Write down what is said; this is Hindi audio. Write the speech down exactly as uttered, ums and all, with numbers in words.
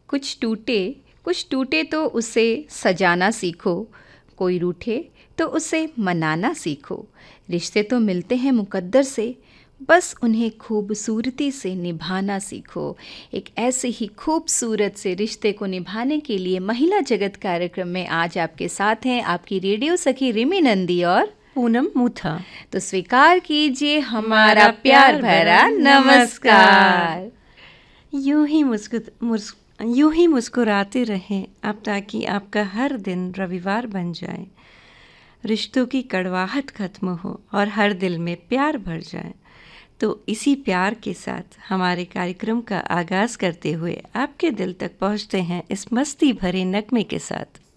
कुछ टूटे कुछ टूटे तो उसे सजाना सीखो, कोई रूठे तो उसे मनाना सीखो। रिश्ते तो मिलते हैं मुकद्दर से, बस उन्हें खूबसूरती से निभाना सीखो। एक ऐसे ही खूबसूरत से रिश्ते को निभाने के लिए महिला जगत कार्यक्रम में आज आपके साथ हैं आपकी रेडियो सखी रिमी नंदी और पूनम मूथा। तो स्वीकार कीजिए हमारा प्यार भरा नमस्कार। यूं ही मुस्कुर मुस यूं ही मुस्कुराते रहें अब, ताकि आपका हर दिन रविवार बन जाए, रिश्तों की कड़वाहट खत्म हो और हर दिल में प्यार भर जाए। तो इसी प्यार के साथ हमारे कार्यक्रम का आगाज़ करते हुए आपके दिल तक पहुंचते हैं इस मस्ती भरे नगमे के साथ।